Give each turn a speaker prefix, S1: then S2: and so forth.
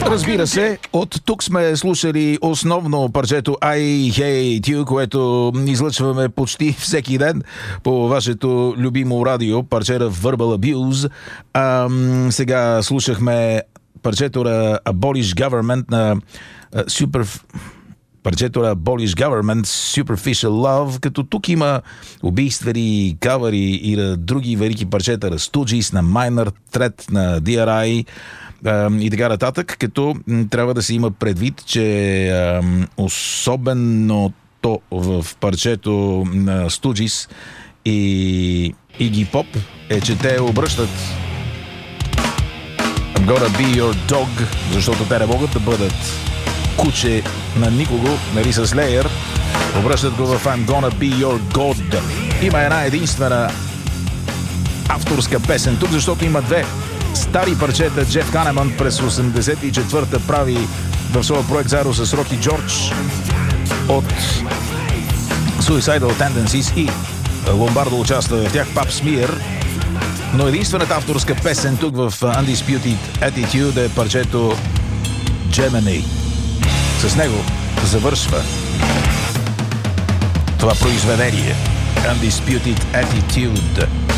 S1: Разбира се, от тук сме слушали основно парчето I Hate You, което излъчваме почти всеки ден по вашето любимо радио, парчета Verbal Abuse. Сега слушахме парчето на Abolish Government на парчето на Abolish Government, Superficial Love, като тук има убийствени кавъри и на други велики парчета на Stooges, на Minor Threat, на DRI и така нататък, като трябва да се има предвид, че особено то в парчето на Stooges и Iggy Pop е, че те обръщат I'm gonna be your dog, защото те не могат да бъдат куче на никого, нали, с Slayer. Обръщат го в I'm gonna be your god. Има една единствена авторска песен тук, защото има две стари парчета. Джеф Канеман през 84-та прави в своя проект заедно с Роки Джордж от Suicidal Tendencies и Ломбардо участва в тях, Пап Смиер. Но единствената авторска песен тук в Undisputed Attitude е парчето Gemini. С него завършва това произведение Undisputed Attitude.